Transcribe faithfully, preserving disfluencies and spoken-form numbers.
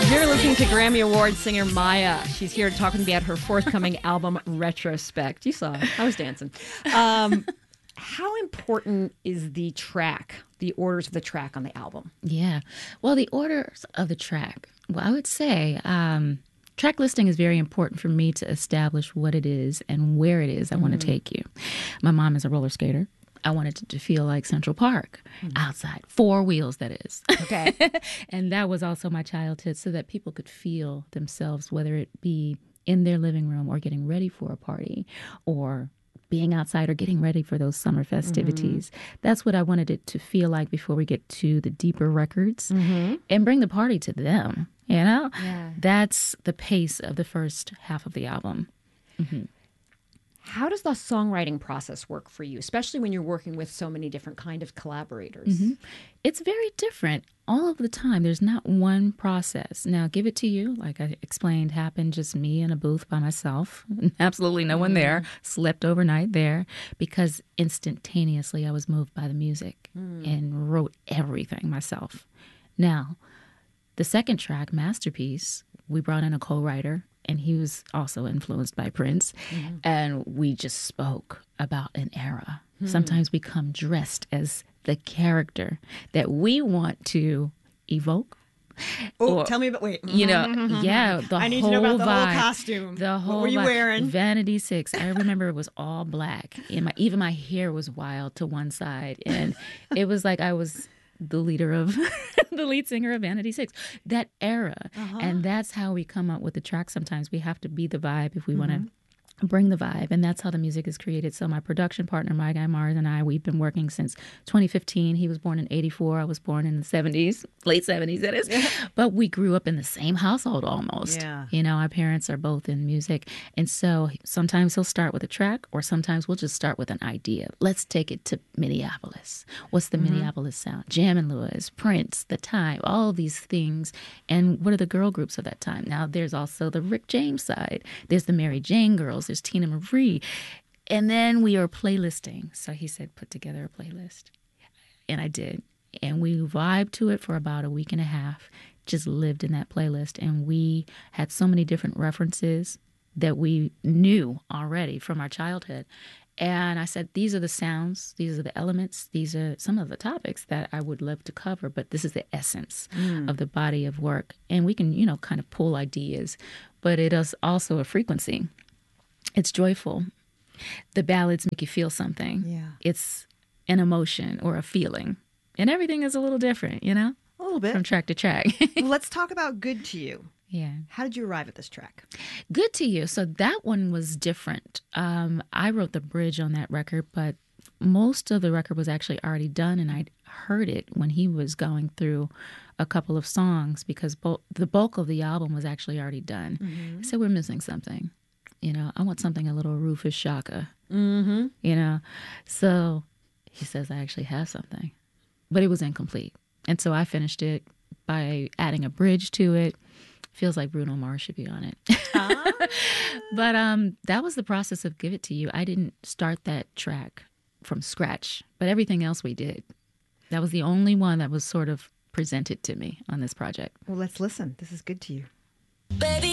You're listening to Grammy Award singer Maya. She's here talking about her forthcoming album, Retrospect. You saw it. I was dancing. Um, how important is the track, the orders of the track on the album? Yeah. Well, the orders of the track, well, I would say um, track listing is very important for me to establish what it is and where it is I mm. want to take you. My mom is a roller skater. I wanted it to feel like Central Park, mm-hmm. outside, four wheels, that is. Okay. And that was also my childhood, so that people could feel themselves, whether it be in their living room or getting ready for a party or being outside or getting ready for those summer festivities. Mm-hmm. That's what I wanted it to feel like before we get to the deeper records mm-hmm. and bring the party to them, you know? Yeah. That's the pace of the first half of the album. Mm-hmm. How does the songwriting process work for you, especially when you're working with so many different kind of collaborators? Mm-hmm. It's very different all of the time. There's not one process. Now, Give It To You, like I explained, happened just me in a booth by myself. Absolutely no one there. Slept overnight there because instantaneously I was moved by the music mm. and wrote everything myself. Now, the second track, Masterpiece, we brought in a co-writer. And he was also influenced by Prince. Mm-hmm. And we just spoke about an era. Mm-hmm. Sometimes we come dressed as the character that we want to evoke. Oh, tell me about, wait. You know, yeah. The I need whole to know about the vibe, whole costume. The whole what were you vibe. wearing? Vanity Six. I remember it was all black. And my, even my hair was wild to one side. And it was like I was the leader of the lead singer of Vanity Six, that era. Uh-huh. And that's how we come up with the track. Sometimes we have to be the vibe if we mm-hmm. want to bring the vibe. And that's how the music is created. So my production partner, my guy Mars, and I, we've been working since twenty fifteen. He was born in eighty-four. I was born in the seventies, late seventies, that is. But we grew up in the same household almost. Yeah. You know, our parents are both in music. And so sometimes he'll start with a track, or sometimes we'll just start with an idea. Let's take it to Minneapolis. What's the mm-hmm. Minneapolis sound? Jam and Lewis, Prince, The Time, all these things. And what are the girl groups of that time? Now, there's also the Rick James side. There's the Mary Jane Girls. There's Tina Marie. And then we are playlisting. So he said, put together a playlist. And I did. And we vibed to it for about a week and a half, just lived in that playlist. And we had so many different references that we knew already from our childhood. And I said, these are the sounds, these are the elements, these are some of the topics that I would love to cover, but this is the essence mm. of the body of work. And we can, you know, kind of pull ideas, but it is also a frequency. It's joyful. The ballads make you feel something. Yeah. It's an emotion or a feeling. And everything is a little different, you know? A little bit. From track to track. Well, let's talk about Good to You. Yeah. How did you arrive at this track? Good to You. So that one was different. Um, I wrote the bridge on that record, but most of the record was actually already done, and I'd heard it when he was going through a couple of songs because bo- the bulk of the album was actually already done. Mm-hmm. So we're missing something. You know, I want something a little Rufus Shaka, mm-hmm. you know. So he says, I actually have something. But it was incomplete. And so I finished it by adding a bridge to it. Feels like Bruno Mars should be on it. Ah. But um, that was the process of Give It To You. I didn't start that track from scratch, but everything else we did. That was the only one that was sort of presented to me on this project. Well, let's listen. This is Good to You. Baby.